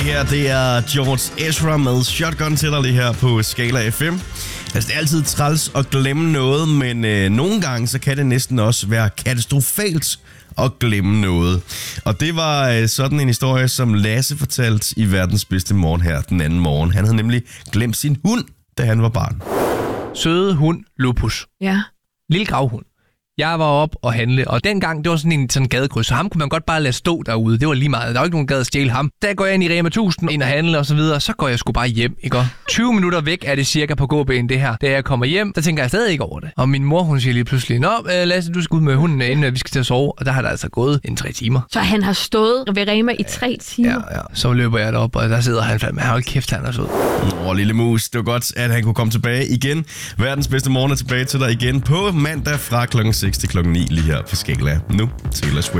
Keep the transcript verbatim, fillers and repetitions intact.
her, det er George Ezra med Shotgun til dig lige her på Skala F M. Altså, det er altid træls at glemme noget, men øh, nogle gange så kan det næsten også være katastrofalt at glemme noget. Og det var øh, sådan en historie, som Lasse fortalte i Verdens Bedste Morgen her den anden morgen. Han havde nemlig glemt sin hund, da han var barn. Søde hund, Lupus. Ja. Lille gravhund. Jeg var op og handle, og dengang, det var sådan en sådan gadekryds, så ham kunne man godt bare lade stå derude. Det var lige meget. Der var ikke nogen, der gad at stjæle ham. Der går jeg ind i Rema tusind, ind og handle og så videre, så går jeg sgu bare hjem, ikke? tyve minutter væk er det cirka på gåben, det her. Da jeg kommer hjem, der tænker jeg stadig ikke over det. Og min mor, hun siger lige pludselig, nå, Lasse, du skal ud med hunden, inden vi skal til at sove. Og der har der altså gået en tre timer. Så han har stået ved Rema i tre timer? Ja, ja. Så løber jeg derop, og der sidder han fandme. Hold kæft, han er sød. Åh, lille mus. Det var godt, at han kunne komme tilbage igen. Verdens Bedste Morgen er tilbage til dig igen på mandag fra klokken seks til klokken ni lige her på Skala. Nu Taylor Swift.